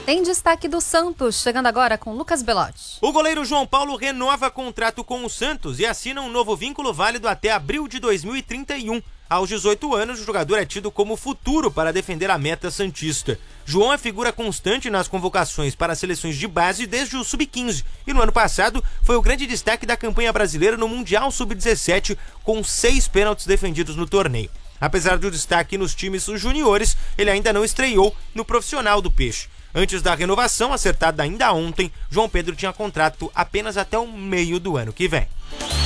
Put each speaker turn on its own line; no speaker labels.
Tem destaque do Santos, chegando agora com Lucas Belotti.
O goleiro João Paulo renova contrato com o Santos e assina um novo vínculo válido até abril de 2031. Aos 18 anos, o jogador é tido como futuro para defender a meta santista. João é figura constante nas convocações para as seleções de base desde o Sub-15 e no ano passado foi o grande destaque da campanha brasileira no Mundial Sub-17 com 6 pênaltis defendidos no torneio. Apesar do destaque nos times juniores, ele ainda não estreou no profissional do Peixe. Antes da renovação, acertada ainda ontem, João Pedro tinha contrato apenas até o meio do ano que vem.